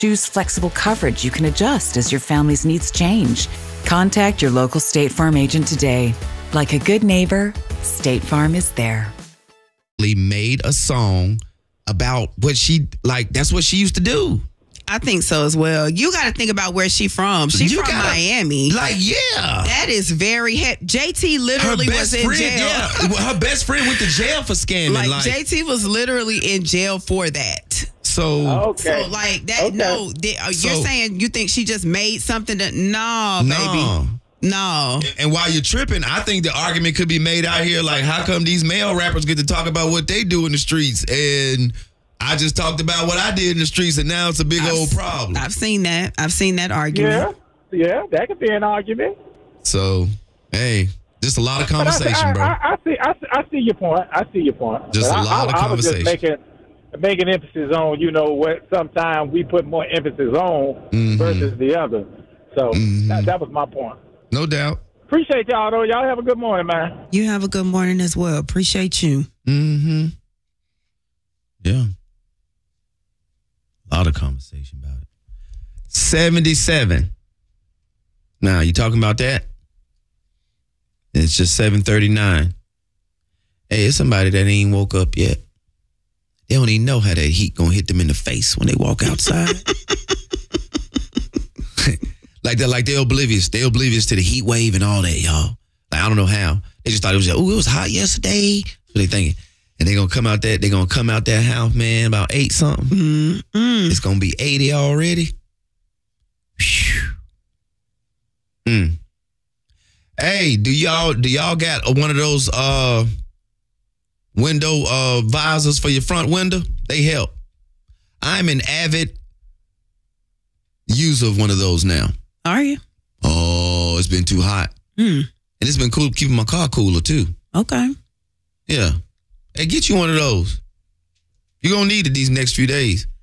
Choose flexible coverage you can adjust as your family's needs change. Contact your local State Farm agent today. Like a good neighbor, State Farm is there. Made a song about what she, like, that's what she used to do. I think so as well. You got to think about where she from. She's from Miami. Like, yeah. That is very... JT literally was in jail. Yeah. Her best friend went to jail for scamming. Like, JT was literally in jail for that. So like that. Okay. No, you're saying you think she just made something that? No, baby. No. And while you're tripping, I think the argument could be made out here like, how come these male rappers get to talk about what they do in the streets? And I just talked about what I did in the streets, and now it's a big old problem. I've seen that. I've seen that argument. Yeah, that could be an argument. So, hey, just a lot of conversation, bro. I see your point. Just a lot of conversation. I was just making emphasis on, what sometimes we put more emphasis on versus the other. So that was my point. No doubt. Appreciate y'all, though. Y'all have a good morning, man. You have a good morning as well. Appreciate you. Mm-hmm. Yeah. A lot of conversation about it. 77. Now, you talking about that? It's just 7:39. Hey, it's somebody that ain't woke up yet. They don't even know how that heat gonna hit them in the face when they walk outside. Like they're oblivious. They're oblivious to the heat wave and all that, y'all. Like, I don't know how. They just thought it was hot yesterday. That's what they thinking. And they're gonna come out that house, man, about 8 something. It's gonna be 80 already. Hey, do y'all got one of those window visors for your front window? They help. I'm an avid user of one of those now. Are you? Oh, it's been too hot. And it's been cool keeping my car cooler too. Okay. Yeah. Hey, get you one of those. You're gonna need it these next few days.